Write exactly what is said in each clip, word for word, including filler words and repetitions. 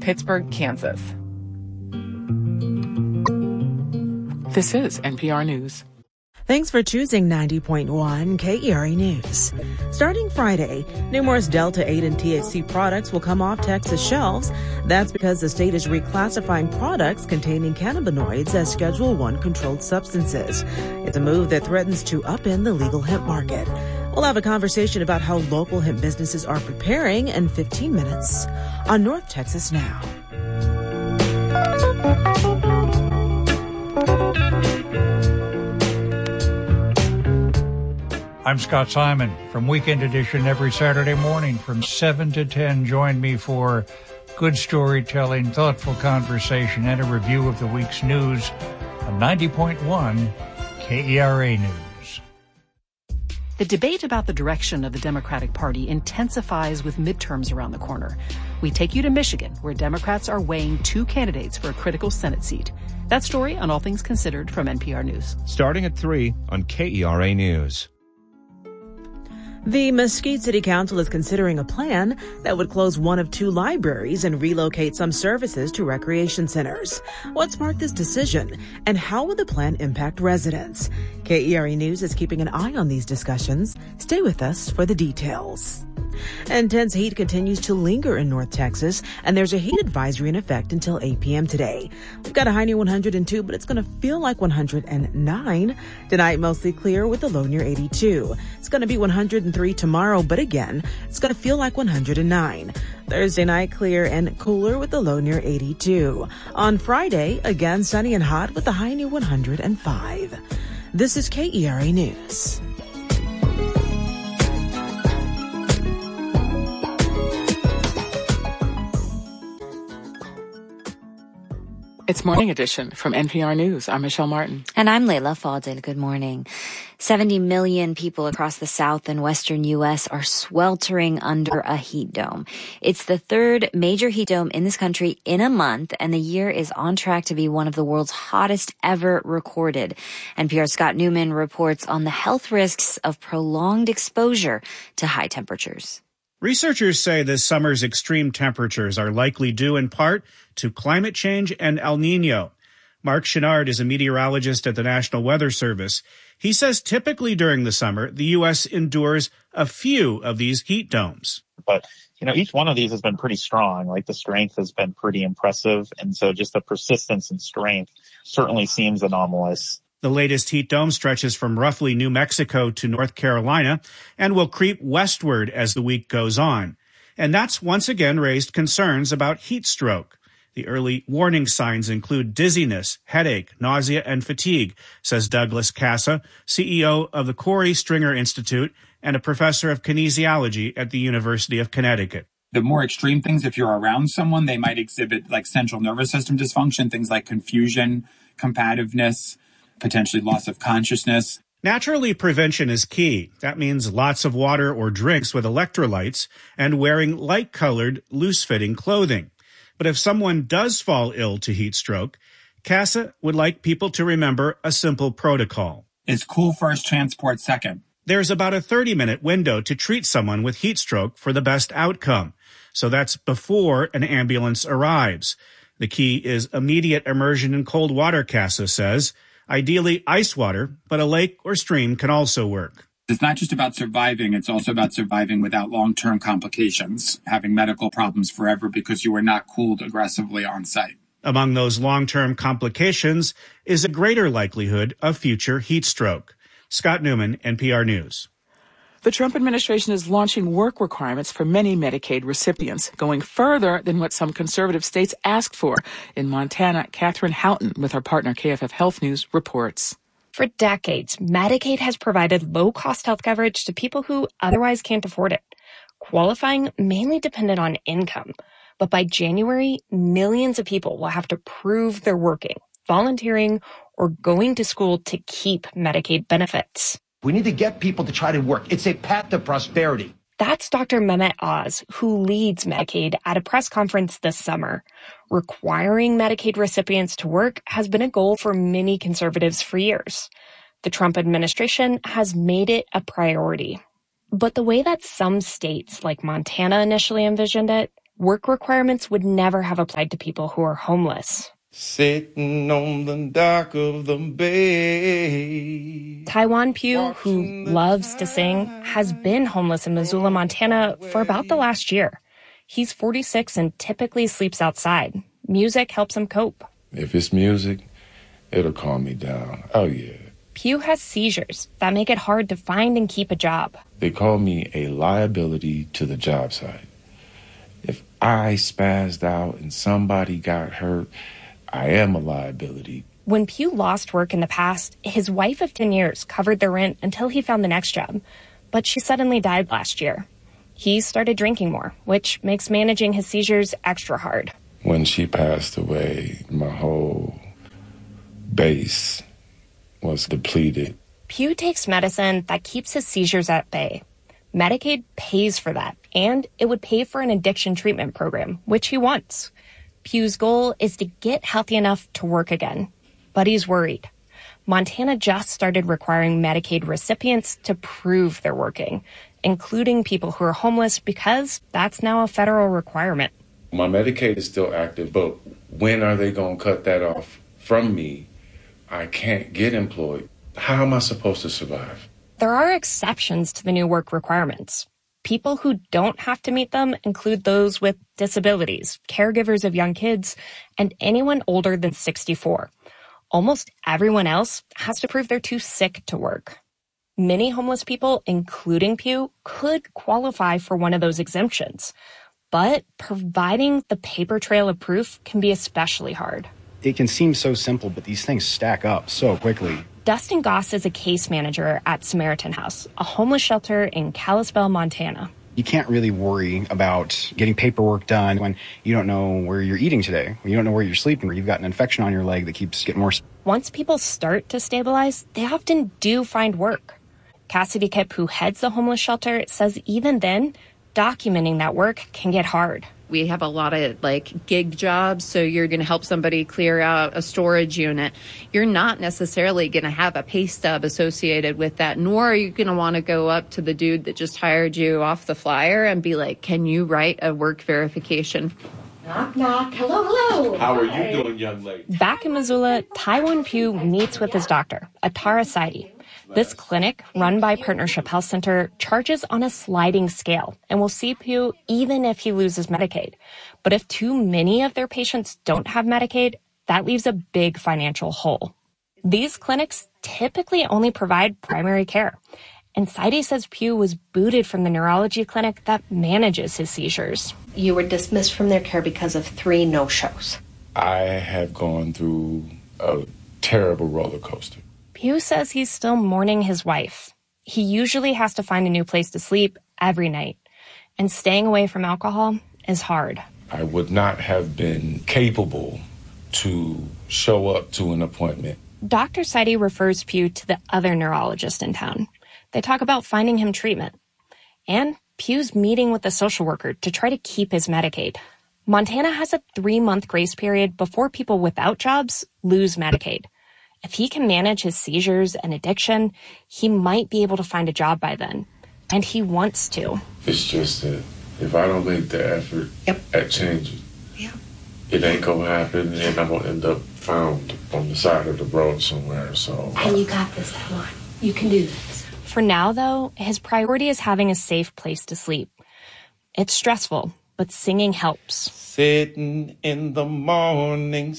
Pittsburgh, Kansas. This is N P R News. Thanks for choosing ninety point one K E R A News. Starting Friday, numerous Delta eight and T H C products will come off Texas shelves. That's because the state is reclassifying products containing cannabinoids as Schedule one controlled substances. It's a move that threatens to upend the legal hemp market. We'll have a conversation about how local hemp businesses are preparing in fifteen minutes on North Texas Now. I'm Scott Simon from Weekend Edition every Saturday morning from seven to ten. Join me for good storytelling, thoughtful conversation, and a review of the week's news on ninety point one K E R A News. The debate about the direction of the Democratic Party intensifies with midterms around the corner. We take you to Michigan, where Democrats are weighing two candidates for a critical Senate seat. That story on All Things Considered from N P R News. Starting at three on K E R A News. The Mesquite City Council is considering a plan that would close one of two libraries and relocate some services to recreation centers. What sparked this decision, and how will the plan impact residents? K E R A News is keeping an eye on these discussions. Stay with us for the details. Intense heat continues to linger in North Texas, and there's a heat advisory in effect until eight p.m. today. We've got a high near one hundred two, but it's going to feel like one hundred nine. Tonight, mostly clear with a low near eighty-two. It's going to be one hundred three tomorrow, but again, it's going to feel like one hundred nine. Thursday night, clear and cooler with a low near eighty-two. On Friday, again, sunny and hot with a high near one hundred five. This is K E R A News. It's Morning Edition from N P R News. I'm Michelle Martin. And I'm Layla Fadel. Good morning. seventy million people across the South and Western U S are sweltering under a heat dome. It's the third major heat dome in this country in a month, and the year is on track to be one of the world's hottest ever recorded. N P R's Scott Newman reports on the health risks of prolonged exposure to high temperatures. Researchers say this summer's extreme temperatures are likely due in part to climate change and El Nino. Mark Chenard is a meteorologist at the National Weather Service. He says typically during the summer, the U S endures a few of these heat domes. But, you know, each one of these has been pretty strong. Like, the strength has been pretty impressive. And so just the persistence and strength certainly seems anomalous. The latest heat dome stretches from roughly New Mexico to North Carolina and will creep westward as the week goes on. And that's once again raised concerns about heat stroke. The early warning signs include dizziness, headache, nausea, and fatigue, says Douglas Casa, C E O of the Corey Stringer Institute and a professor of kinesiology at the University of Connecticut. The more extreme things, if you're around someone, they might exhibit like central nervous system dysfunction, things like confusion, combativeness, potentially loss of consciousness. Naturally, prevention is key. That means lots of water or drinks with electrolytes and wearing light-colored, loose-fitting clothing. But if someone does fall ill to heat stroke, Casa would like people to remember a simple protocol. It's cool first, transport second. There's about a thirty-minute window to treat someone with heat stroke for the best outcome. So that's before an ambulance arrives. The key is immediate immersion in cold water, Casa says. Ideally ice water, but a lake or stream can also work. It's not just about surviving, it's also about surviving without long-term complications, having medical problems forever because you were not cooled aggressively on site. Among those long-term complications is a greater likelihood of future heat stroke. Scott Newman, N P R News. The Trump administration is launching work requirements for many Medicaid recipients, going further than what some conservative states asked for. In Montana, Catherine Houghton with our partner K F F Health News reports. For decades, Medicaid has provided low-cost health coverage to people who otherwise can't afford it. Qualifying mainly depended on income. But by January, millions of people will have to prove they're working, volunteering, or going to school to keep Medicaid benefits. We need to get people to try to work. It's a path to prosperity. That's Doctor Mehmet Oz, who leads Medicaid, at a press conference this summer. Requiring Medicaid recipients to work has been a goal for many conservatives for years. The Trump administration has made it a priority. But the way that some states, like Montana, initially envisioned it, work requirements would never have applied to people who are homeless. Sitting on the dock of the bay. Taiwan Pugh, who loves to sing, has been homeless in Missoula, Montana for about the last year. He's forty-six and typically sleeps outside. Music helps him cope. If it's music, it'll calm me down. Oh, yeah. Pugh has seizures that make it hard to find and keep a job. They call me a liability to the job site. If I spazzed out and somebody got hurt, I am a liability. When Pugh lost work in the past, his wife of ten years covered the rent until he found the next job. But she suddenly died last year. He started drinking more, which makes managing his seizures extra hard. When she passed away, my whole base was depleted. Pugh takes medicine that keeps his seizures at bay. Medicaid pays for that, and it would pay for an addiction treatment program, which he wants. Pugh's goal is to get healthy enough to work again, but he's worried. Montana just started requiring Medicaid recipients to prove they're working, including people who are homeless, because that's now a federal requirement. My Medicaid is still active, but when are they going to cut that off from me? I can't get employed. How am I supposed to survive? There are exceptions to the new work requirements. People who don't have to meet them include those with disabilities, caregivers of young kids, and anyone older than sixty-four. Almost everyone else has to prove they're too sick to work. Many homeless people, including Pugh, could qualify for one of those exemptions. But providing the paper trail of proof can be especially hard. It can seem so simple, but these things stack up so quickly. Dustin Goss is a case manager at Samaritan House, a homeless shelter in Kalispell, Montana. You can't really worry about getting paperwork done when you don't know where you're eating today, when you don't know where you're sleeping, or you've got an infection on your leg that keeps getting worse. Once people start to stabilize, they often do find work. Cassidy Kipp, who heads the homeless shelter, says even then, documenting that work can get hard. We have a lot of like gig jobs, so you're going to help somebody clear out a storage unit. You're not necessarily going to have a pay stub associated with that, nor are you going to want to go up to the dude that just hired you off the flyer and be like, can you write a work verification? Knock, knock. Hello, hello. How are you doing, young lady? Back in Missoula, Taiwan Pugh meets with his doctor, Atara Saidi. This clinic, run by Partnership Health Center, charges on a sliding scale and will see Pugh even if he loses Medicaid. But if too many of their patients don't have Medicaid, that leaves a big financial hole. These clinics typically only provide primary care. And Saidi says Pugh was booted from the neurology clinic that manages his seizures. You were dismissed from their care because of three no-shows. I have gone through a terrible roller coaster. Pugh says he's still mourning his wife. He usually has to find a new place to sleep every night. And staying away from alcohol is hard. I would not have been capable to show up to an appointment. Doctor Saidi refers Pugh to the other neurologist in town. They talk about finding him treatment. And Pugh's meeting with a social worker to try to keep his Medicaid. Montana has a three-month grace period before people without jobs lose Medicaid. If he can manage his seizures and addiction, he might be able to find a job by then. And he wants to. It's just that if I don't make the effort yep. at changing, yeah. it ain't gonna happen, and I'm gonna end up found on the side of the road somewhere. So. And you got this, Taiwan. You can do this. For now, though, his priority is having a safe place to sleep. It's stressful, but singing helps. Sitting in the morning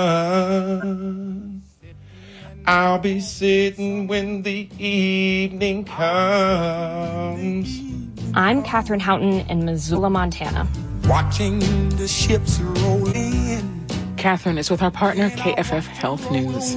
sun, I'll be sitting when the evening comes. I'm Catherine Houghton in Missoula, Montana. Watching the ships roll in. Catherine is with our partner, K F F Health News.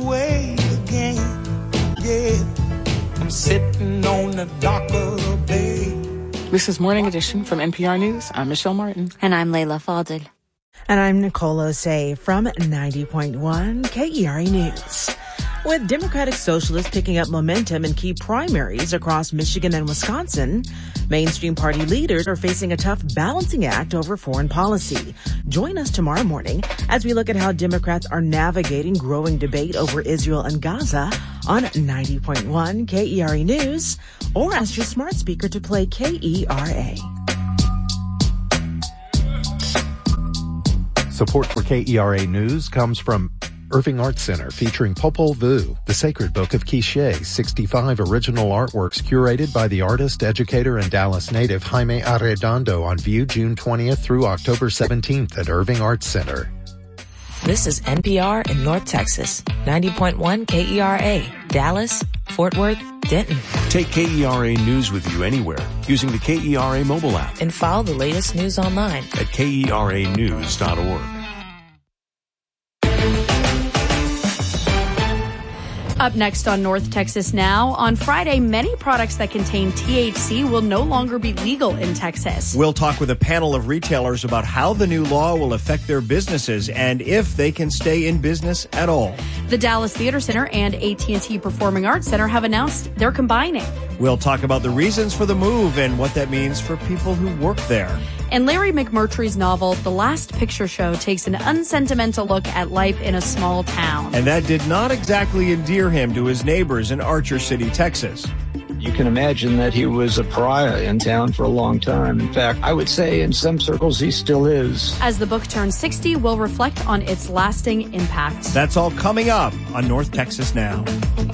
Yeah. I'm sitting on the dock of the bay. This is Morning Edition from N P R News. I'm Michelle Martin. And I'm Layla Falded. And I'm Nicole Osei from ninety point one K E R A News. With Democratic Socialists picking up momentum in key primaries across Michigan and Wisconsin, mainstream party leaders are facing a tough balancing act over foreign policy. Join us tomorrow morning as we look at how Democrats are navigating growing debate over Israel and Gaza on ninety point one K E R A News, or ask your smart speaker to play K E R A. Support for K E R A News comes from Irving Art Center, featuring Popol Vuh, the sacred book of Quiché, sixty-five original artworks curated by the artist, educator, and Dallas native Jaime Arredondo on view June twentieth through October seventeenth at Irving Art Center. This is N P R in North Texas, ninety point one K E R A, Dallas, Fort Worth, Denton. Take K E R A News with you anywhere using the K E R A mobile app. And follow the latest news online at K E R A news dot org. Up next on North Texas Now, on Friday, many products that contain T H C will no longer be legal in Texas. We'll talk with a panel of retailers about how the new law will affect their businesses and if they can stay in business at all. The Dallas Theater Center and A T and T Performing Arts Center have announced they're combining. We'll talk about the reasons for the move and what that means for people who work there. And Larry McMurtry's novel, The Last Picture Show, takes an unsentimental look at life in a small town. And that did not exactly endear him to his neighbors in Archer City, Texas. You can imagine that he was a pariah in town for a long time. In fact, I would say in some circles he still is. As the book turns sixty, we'll reflect on its lasting impact. That's all coming up on North Texas Now.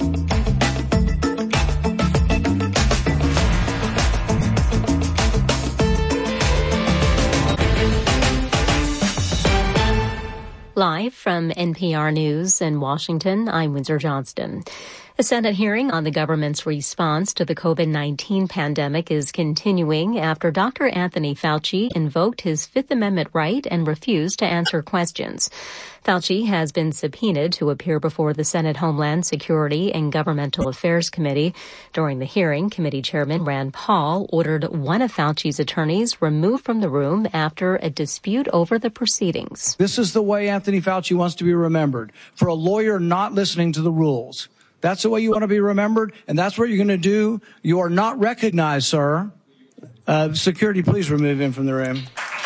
Live from N P R News in Washington, I'm Windsor Johnston. A Senate hearing on the government's response to the COVID nineteen pandemic is continuing after Doctor Anthony Fauci invoked his Fifth Amendment right and refused to answer questions. Fauci has been subpoenaed to appear before the Senate Homeland Security and Governmental Affairs Committee. During the hearing, Committee Chairman Rand Paul ordered one of Fauci's attorneys removed from the room after a dispute over the proceedings. This is the way Anthony Fauci wants to be remembered, for a lawyer not listening to the rules. That's the way you want to be remembered, and that's what you're going to do. You are not recognized, sir. Uh, security, please remove him from the room.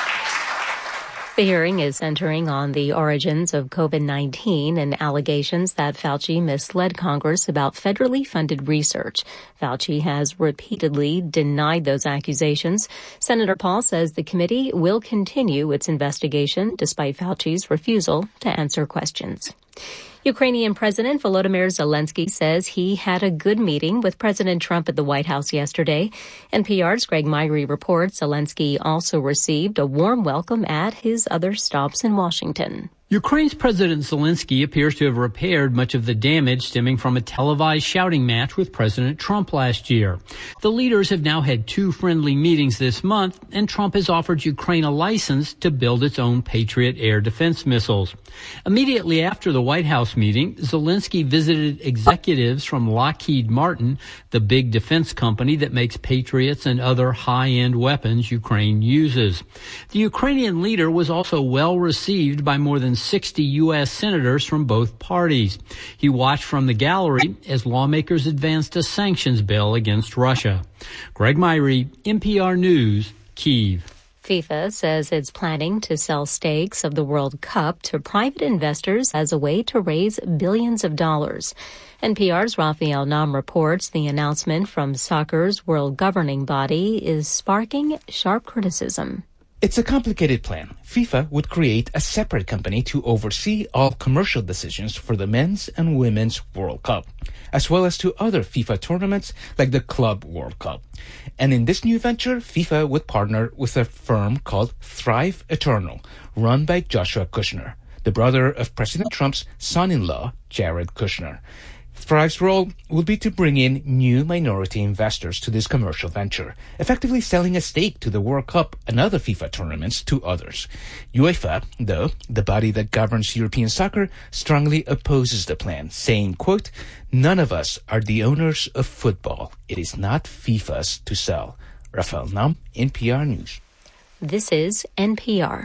The hearing is centering on the origins of COVID nineteen and allegations that Fauci misled Congress about federally funded research. Fauci has repeatedly denied those accusations. Senator Paul says the committee will continue its investigation despite Fauci's refusal to answer questions. Ukrainian President Volodymyr Zelensky says he had a good meeting with President Trump at the White House yesterday. N P R's Greg Myrie reports Zelensky also received a warm welcome at his other stops in Washington. Ukraine's President Zelensky appears to have repaired much of the damage stemming from a televised shouting match with President Trump last year. The leaders have now had two friendly meetings this month, and Trump has offered Ukraine a license to build its own Patriot air defense missiles. Immediately after the White House meeting, Zelensky visited executives from Lockheed Martin, the big defense company that makes Patriots and other high-end weapons Ukraine uses. The Ukrainian leader was also well received by more than sixty U S senators from both parties. He watched from the gallery as lawmakers advanced a sanctions bill against Russia. Greg Myrie, N P R News, Kyiv. FIFA says it's planning to sell stakes of the World Cup to private investors as a way to raise billions of dollars. N P R's Raphael Nam reports the announcement from soccer's world governing body is sparking sharp criticism. It's a complicated plan. FIFA would create a separate company to oversee all commercial decisions for the Men's and Women's World Cup, as well as to other FIFA tournaments like the Club World Cup. And in this new venture, FIFA would partner with a firm called Thrive Eternal, run by Joshua Kushner, the brother of President Trump's son-in-law, Jared Kushner. Thrive's role will be to bring in new minority investors to this commercial venture, effectively selling a stake to the World Cup and other FIFA tournaments to others. UEFA, though, the body that governs European soccer, strongly opposes the plan, saying, quote, "None of us are the owners of football. It is not FIFA's to sell." Raphael Nam, N P R News. This is N P R.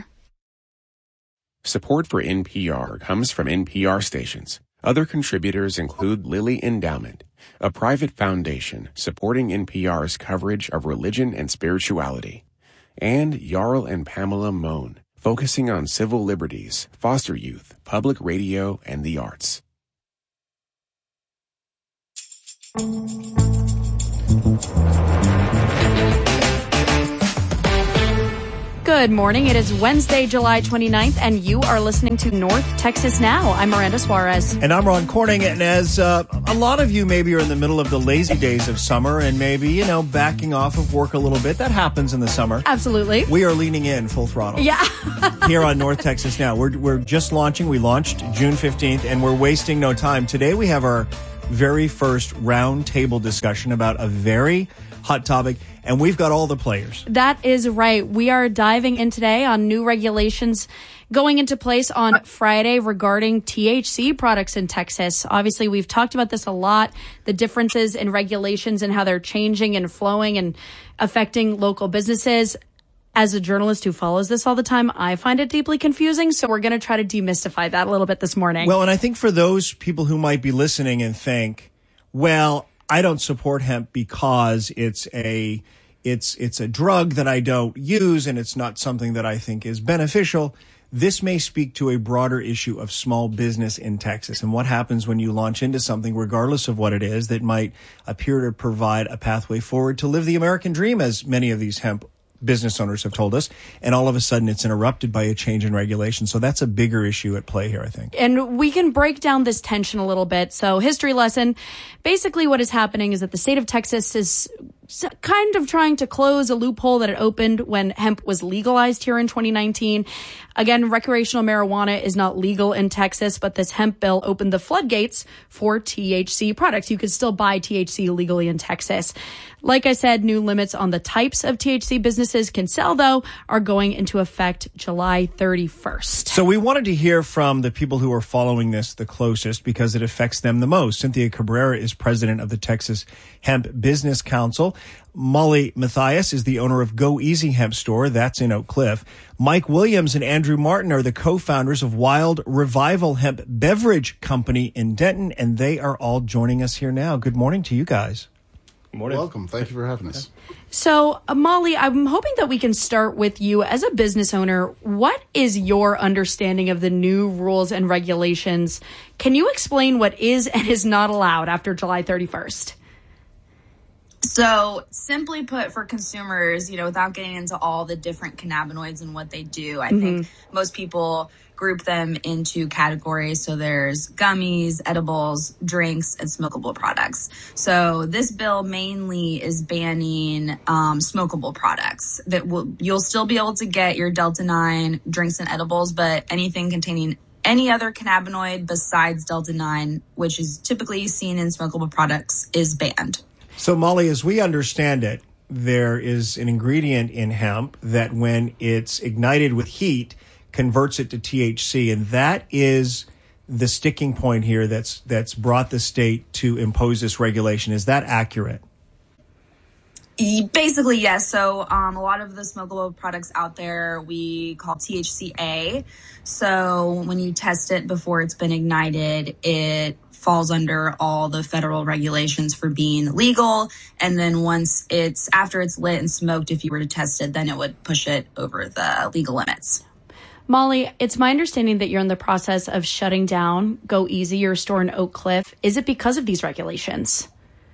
Support for N P R comes from N P R stations. Other contributors include Lilly Endowment, a private foundation supporting N P R's coverage of religion and spirituality, and Jarl and Pamela Mohn, focusing on civil liberties, foster youth, public radio, and the arts. Good morning. It is Wednesday, July twenty-ninth, and you are listening to North Texas Now. I'm Miranda Suarez. And I'm Ron Corning. And as uh, a lot of you maybe are in the middle of the lazy days of summer and maybe, you know, backing off of work a little bit. That happens in the summer. Absolutely. We are leaning in full throttle. Yeah. Here on North Texas Now. We're, we're just launching. We launched June fifteenth, and we're wasting no time. Today we have our very first round table discussion about a very hot topic, and we've got all the players. That is right. We are diving in today on new regulations going into place on Friday regarding T H C products in Texas. Obviously, we've talked about this a lot, the differences in regulations and how they're changing and flowing and affecting local businesses. As a journalist who follows this all the time, I find it deeply confusing. So we're going to try to demystify that a little bit this morning. Well, and I think for those people who might be listening and think, well, I don't support hemp because it's a it's it's a drug that I don't use and it's not something that I think is beneficial. This may speak to a broader issue of small business in Texas and what happens when you launch into something, regardless of what it is, that might appear to provide a pathway forward to live the American dream, as many of these hemp business owners have told us, and all of a sudden it's interrupted by a change in regulation. So that's a bigger issue at play here, I think. And we can break down this tension a little bit. So history lesson, basically what is happening is that the state of Texas is kind of trying to close a loophole that it opened when hemp was legalized here in twenty nineteen. Again, recreational marijuana is not legal in Texas, but this hemp bill opened the floodgates for T H C products. You could still buy T H C legally in Texas. Like I said, new limits on the types of T H C businesses can sell, though, are going into effect July thirty-first. So we wanted to hear from the people who are following this the closest because it affects them the most. Cynthia Cabrera is president of the Texas Hemp Business Council. Molly Matthias is the owner of Go Easy Hemp Store. That's in Oak Cliff. Mike Williams and Andrew Martin are the co-founders of Wild Revival Hemp Beverage Company in Denton, and they are all joining us here now. Good morning to you guys. Good morning. Welcome. Thank you for having us. So, uh, Molly, I'm hoping that we can start with you as a business owner. What is your understanding of the new rules and regulations? Can you explain what is and is not allowed after July thirty-first? So simply put, for consumers, you know, without getting into all the different cannabinoids and what they do, I mm-hmm. think most people group them into categories. So there's gummies, edibles, drinks, and smokable products. So this bill mainly is banning um, smokable products. That will, you'll still be able to get your Delta nine drinks and edibles, but anything containing any other cannabinoid besides Delta nine, which is typically seen in smokable products, is banned. So, Molly, as we understand it, there is an ingredient in hemp that when it's ignited with heat, converts it to T H C. And that is the sticking point here that's that's brought the state to impose this regulation. Is that accurate? Basically, yes. So um, a lot of the smokable products out there we call T H C A. So when you test it before it's been ignited, it falls under all the federal regulations for being legal. And then once it's, after it's lit and smoked, if you were to test it, then it would push it over the legal limits. Molly, it's my understanding that you're in the process of shutting down Go Easy, your store in Oak Cliff. Is it because of these regulations?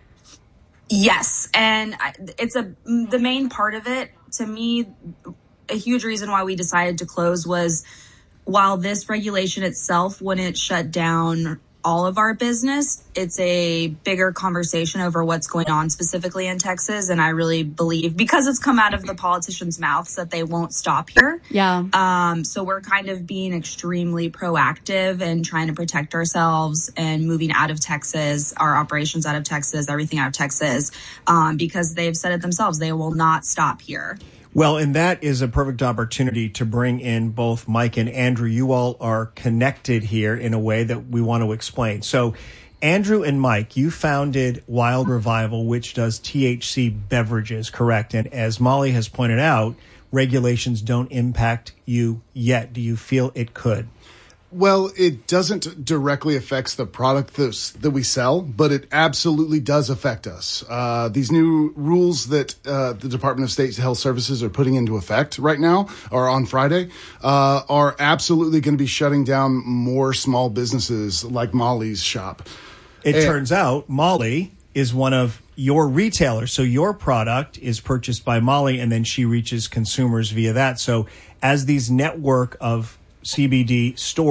Yes. And it's a, the main part of it, to me, a huge reason why we decided to close was while this regulation itself wouldn't shut down all of our business, it's a bigger conversation over what's going on specifically in Texas. And I really believe, because it's come out of the politicians' mouths, that they won't stop here. Yeah. Um, so we're kind of being extremely proactive and trying to protect ourselves and moving out of Texas, our operations out of Texas, everything out of Texas, um, because they've said it themselves. They will not stop here. Well, and that is a perfect opportunity to bring in both Mike and Andrew. You all are connected here in a way that we want to explain. So, Andrew and Mike, you founded Wild Revival, which does T H C beverages, correct? And as Molly has pointed out, regulations don't impact you yet. Do you feel it could? Well, it doesn't directly affect the product that, that we sell, but it absolutely does affect us. Uh, these new rules that uh, the Department of State Health Services are putting into effect right now, or on Friday, uh, are absolutely going to be shutting down more small businesses like Molly's shop. It and, turns out Molly is one of your retailer. So your product is purchased by Molly, and then she reaches consumers via that. So as these network of C B D stores